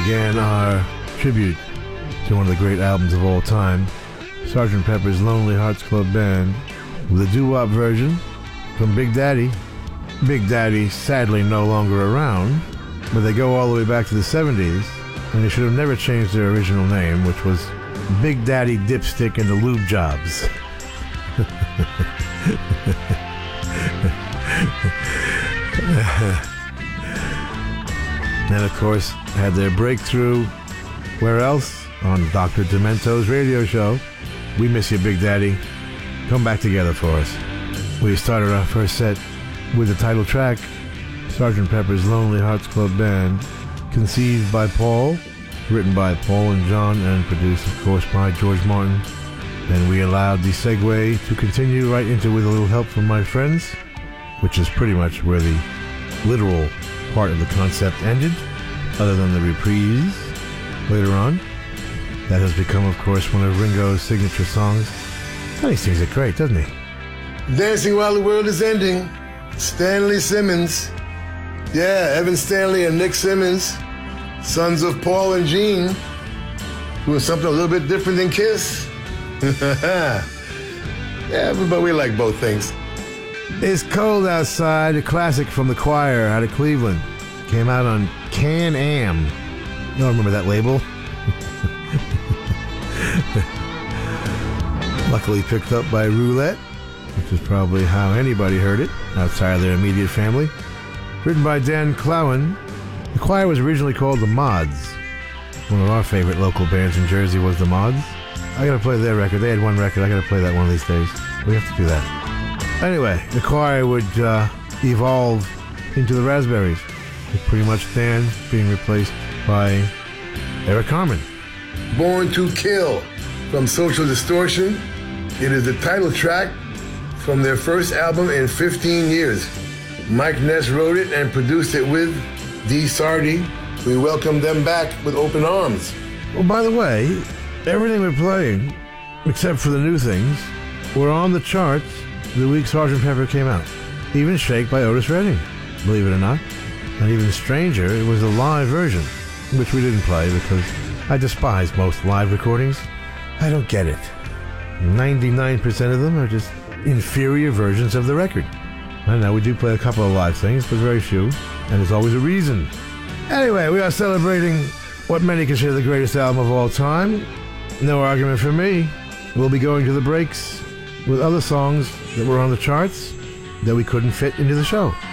began our tribute to one of the great albums of all time, Sgt. Pepper's Lonely Hearts Club Band, with a doo-wop version from Big Daddy. Big Daddy, sadly no longer around, but they go all the way back to the 70s, and they should have never changed their original name, which was Big Daddy Dipstick and the Lube Jobs. And of course, had their breakthrough, where else? On Dr. Demento's radio show. We miss you, Big Daddy. Come back together for us. We started our first set with the title track, Sgt. Pepper's Lonely Hearts Club Band, conceived by Paul, written by Paul and John, and produced, of course, by George Martin. Then we allowed the segue to continue right into With a Little Help from My Friends, which is pretty much where the literal part of the concept ended, other than the reprise later on. That has become, of course, one of Ringo's signature songs. He sings it great, doesn't he? Dancing While the World is Ending, Stanley Simmons. Yeah, Evan Stanley and Nick Simmons, sons of Paul and Gene, doing something a little bit different than Kiss. Yeah, but we like both things. It's Cold Outside, a classic from the Choir out of Cleveland. Came out on Can-Am. You all remember that label? Luckily picked up by Roulette, which is probably how anybody heard it outside of their immediate family. Written by Dan Clowen. The Choir was originally called the Mods. One of our favorite local bands in Jersey was the Mods. I gotta play their record. They had one record. I gotta play that one of these days. We have to do that. Anyway, the Choir would evolve into the Raspberries, with pretty much Dan being replaced by Eric Carmen. Born to Kill from Social Distortion. It is the title track from their first album in 15 years. Mike Ness wrote it and produced it with Dee Sardy. We welcome them back with open arms. Well, by the way, everything we're playing, except for the new things, were on the charts the week Sgt. Pepper came out. Even Shake by Otis Redding, believe it or not. And even stranger, it was a live version, which we didn't play because I despise most live recordings. I don't get it. 99% of them are just inferior versions of the record. I know we do play a couple of live things, but very few, and there's always a reason. Anyway, we are celebrating what many consider the greatest album of all time. No argument for me. We'll be going to the breaks with other songs that were on the charts that we couldn't fit into the show.